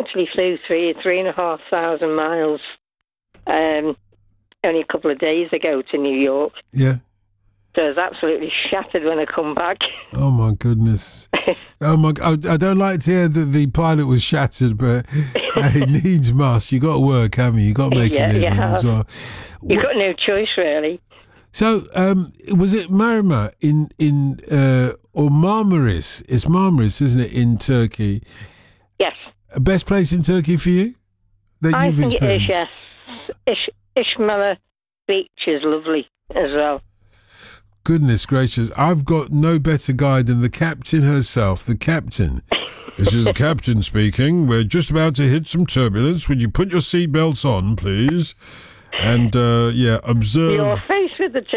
accidentally flew 3,500 miles only a couple of days ago to New York. Yeah. So I was absolutely shattered when I come back. Oh, my goodness. Oh, my! I don't like to hear that the pilot was shattered, but it needs must. You got to work, haven't you? You got to make a living as well. You've got no choice, really. So, was it Marmara or Marmaris? It's Marmaris, isn't it, in Turkey? Yes. Best place in Turkey for you? I think it is, yes. Ishmala Beach is lovely as well. Goodness gracious. I've got no better guide than the captain herself. The captain. This is the captain speaking. We're just about to hit some turbulence. Would you put your seatbelts on, please? And, observe. Your face with the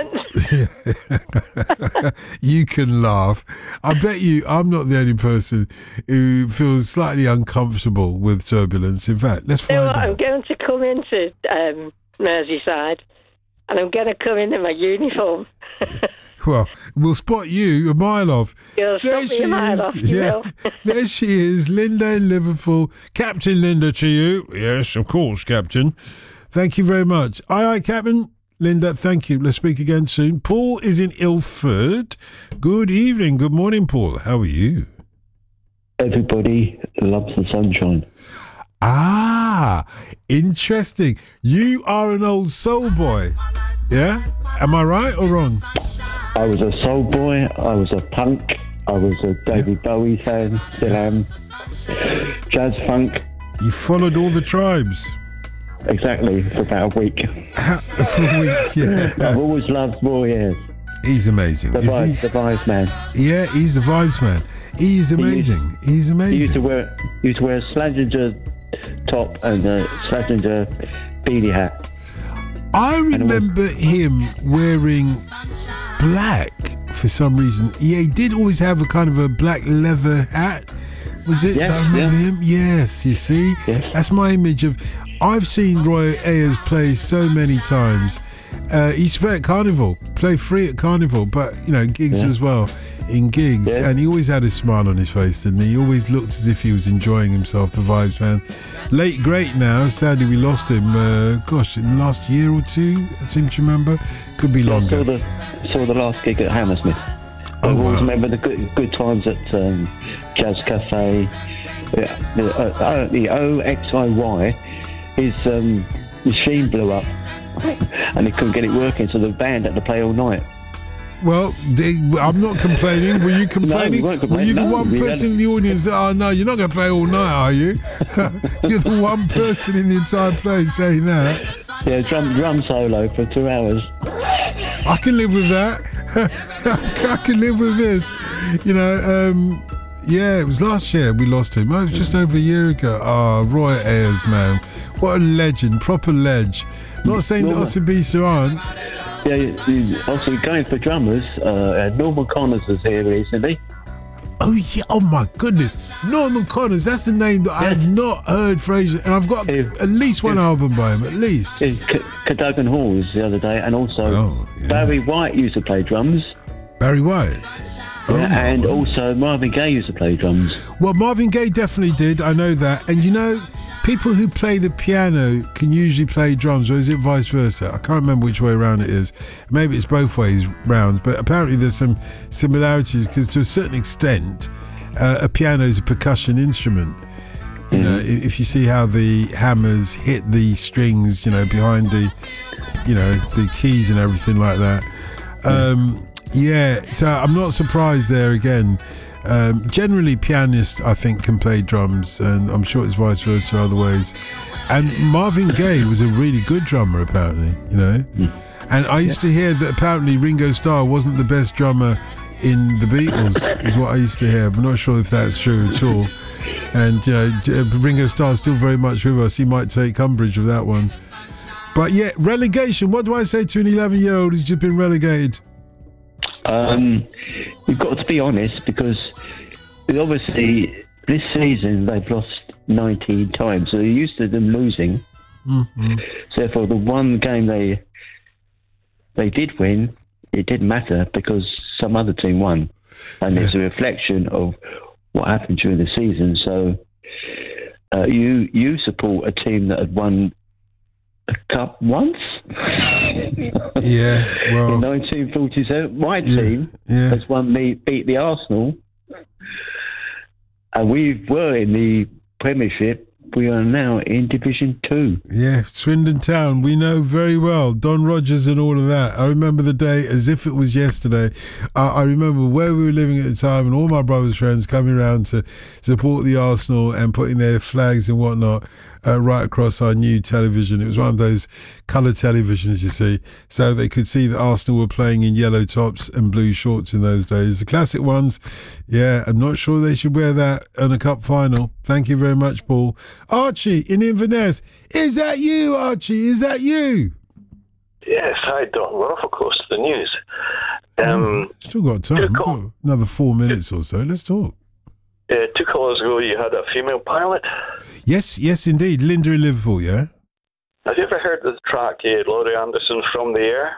turbulence. You can laugh. I bet you I'm not the only person who feels slightly uncomfortable with turbulence. In fact, let's find out. I'm going to come into Merseyside, and I'm going to come in my uniform. Well, we'll spot you a mile off. You'll spot me a mile off, you will. There she is, Linda in Liverpool. Captain Linda to you. Yes, of course, Captain. Thank you very much. Aye, Captain. Linda, thank you. Let's speak again soon. Paul is in Ilford. Good evening. Good morning, Paul. How are you? Everybody loves the sunshine. Ah, interesting. You are an old soul boy. Yeah? Am I right or wrong? I was a soul boy. I was a punk. I was a David Bowie fan. Still am. Jazz funk. You followed all the tribes. Exactly, for about a week. For a week, yeah. I've always loved Roy Ayers. He's amazing. The vibes man. Yeah, he's the vibes man. He's amazing. He's amazing. He used to wear a Slazenger top and a Slazenger beanie hat. I remember him wearing black for some reason. Yeah, he did always have a kind of a black leather hat. Was it? Yeah, I remember him. Yes, you see? Yes. That's my image of... I've seen Roy Ayers play so many times. He used to play at Carnival, play free at Carnival, but, gigs as well, in gigs. Yeah. And he always had a smile on his face, didn't he? He always looked as if he was enjoying himself, the vibes, man. Late, great now. Sadly, we lost him, in the last year or two, I seem to remember. Could be longer. I saw the last gig at Hammersmith. I always remember the good times at Jazz Cafe. The OXIY, his machine blew up and they couldn't get it working, so the band had to play all night. Well, I'm not complaining. Were you complaining? No, were you the one person in the audience that, oh no, you're not going to play all night, are you? You're the one person in the entire place saying that. Yeah, drum solo for 2 hours. I can live with that. I can live with this. Yeah, it was last year we lost him. It was just over a year ago. Oh, Roy Ayers, man. What a legend, proper ledge. Not saying that Osibisa aren't. Yeah, also going for drummers, Norman Connors was here recently. Oh, yeah. Oh, my goodness. Norman Connors, that's a name that I have not heard for ages. And I've got at least one album by him, at least. Cadogan Halls the other day, and also Barry White used to play drums. Barry White? And also Marvin Gaye used to play drums. Well, Marvin Gaye definitely did, I know that. And people who play the piano can usually play drums, or is it vice versa? I can't remember which way around it is. Maybe it's both ways round, but apparently there's some similarities, because to a certain extent, a piano is a percussion instrument. If you see how the hammers hit the strings, behind the keys and everything like that. So I'm not surprised there again. Generally, pianists, I think, can play drums, and I'm sure it's vice versa other ways. And Marvin Gaye was a really good drummer, apparently, And I used to hear that apparently Ringo Starr wasn't the best drummer in the Beatles, is what I used to hear. I'm not sure if that's true at all. And, Ringo Starr's still very much with us. He might take umbrage with that one. But yeah, relegation. What do I say to an 11-year-old who's just been relegated? You've got to be honest, because obviously this season they've lost 19 times, so they're used to them losing. Mm-hmm. So therefore, the one game they did win, it didn't matter because some other team won, and it's a reflection of what happened during the season. So you support a team that had won a cup once. Yeah, well, in 1947, my team has beat the Arsenal, and we were in the Premiership. We are now in Division 2. Yeah, Swindon Town, we know very well. Don Rogers and all of that. I remember the day as if it was yesterday. I remember where we were living at the time and all my brother's friends coming around to support the Arsenal and putting their flags and whatnot right across our new television. It was one of those colour televisions, you see, so they could see that Arsenal were playing in yellow tops and blue shorts in those days. The classic ones, yeah, I'm not sure they should wear that in a cup final. Thank you very much, Paul. Archie in Inverness. Is that you, Archie? Is that you? Yes, hi, Don. We're awful close to the news. Still got time. We've got another 4 minutes or so. Let's talk. 2 callers ago, you had a female pilot. Yes, indeed. Linda in Liverpool, yeah? Have you ever heard of the track Laurie Anderson From the Air?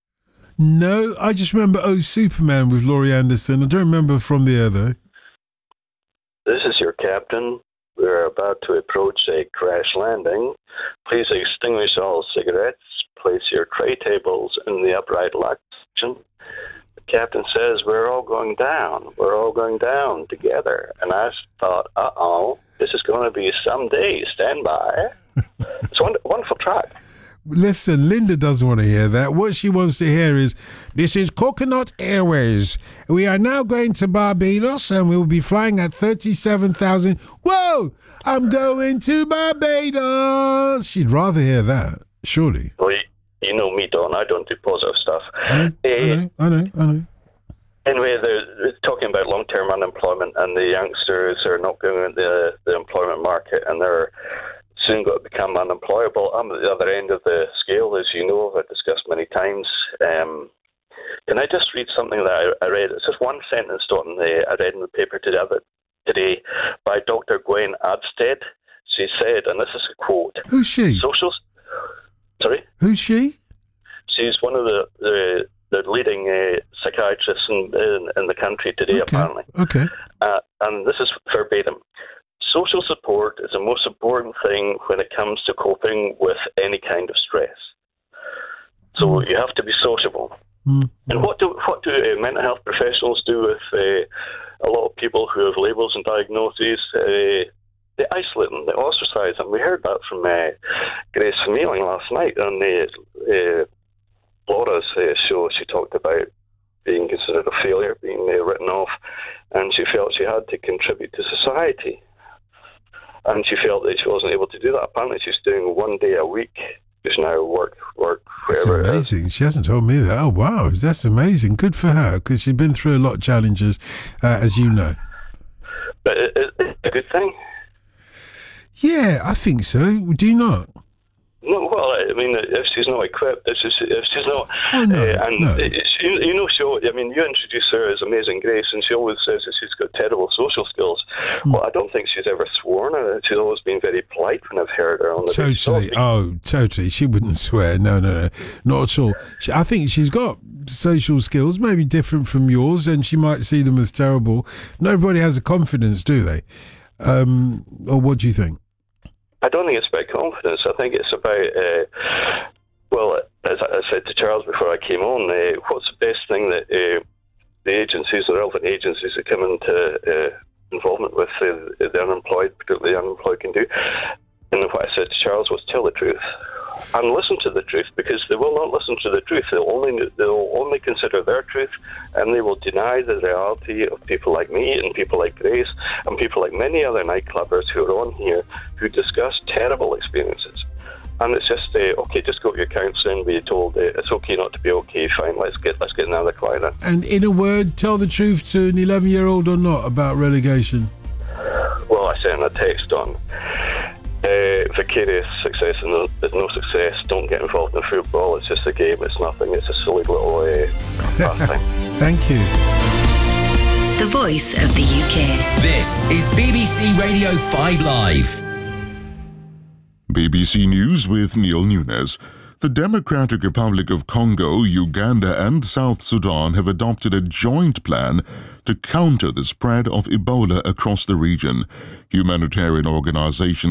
No, I just remember Superman with Laurie Anderson. I don't remember From the Air, though. This is your captain. We're about to approach a crash landing. Please extinguish all cigarettes. Place your tray tables in the upright lock section. The captain says, we're all going down. We're all going down together. And I thought, this is going to be some day. Stand by. It's a wonderful track. Listen, Linda doesn't want to hear that. What she wants to hear is, this is Coconut Airways. We are now going to Barbados and we will be flying at 37,000. Whoa, I'm going to Barbados. She'd rather hear that, surely. Well, you know me, Don. I don't do positive stuff. I know. Anyway, they're talking about long-term unemployment and the youngsters are not going into the employment market and they're soon got to become unemployable. I'm at the other end of the scale, as you know, I've discussed many times. Can I just read something that I read? It's just one sentence I read in the paper today by Dr. Gwen Adstead. She said, and this is a quote. Who's she? Sorry? Who's she? She's one of the leading psychiatrists in the country today, apparently. Okay. And this is verbatim. Social support is the most important thing when it comes to coping with any kind of stress. So you have to be sociable. And what do mental health professionals do with a lot of people who have labels and diagnoses? They isolate them, they ostracize them. We heard that from Grace Mealing last night on Laura's show. She talked about being considered a failure, being written off, and she felt she had to contribute to society. And she felt that she wasn't able to do that. Apparently she's doing 1 day a week just now, work That's wherever amazing. it is. She hasn't told me that. Oh, wow. That's amazing. Good for her, because she's been through a lot of challenges, as you know. But it's a good thing. Yeah, I think so. Do you not? No, well, I mean, if she's not equipped, if she's not... Oh, no, no. You introduce her as Amazing Grace, and she always says that she's got terrible social skills. Well, I don't think she's ever sworn. She's always been very polite when I've heard her on the Totally. Oh, totally. She wouldn't swear. No, not at all. I think she's got social skills, maybe different from yours, and she might see them as terrible. Nobody has a confidence, do they? Or what do you think? I don't think it's about confidence. I think it's about, as I said to Charles before I came on, what's the best thing that the agencies, the relevant agencies that come into involvement with the unemployed, particularly the unemployed, can do? And what I said to Charles was tell the truth and listen to the truth, because they will not listen to the truth. They'll only consider their truth, and they will deny the reality of people like me and people like Grace and people like many other nightclubbers who are on here who discuss terrible experiences. And it's just just go to your counsellor and be told it's okay not to be okay. Fine, let's get another client in. And in a word, tell the truth to an 11-year-old or not about relegation. Well, I sent a text on. Vicarious success is no success. Don't get involved in football. It's just a game. It's nothing. It's a silly little thing. Thank you. The voice of the UK. This is BBC Radio 5 Live. BBC News with Neil Nunes. The Democratic Republic of Congo, Uganda and South Sudan have adopted a joint plan to counter the spread of Ebola across the region. Humanitarian organizations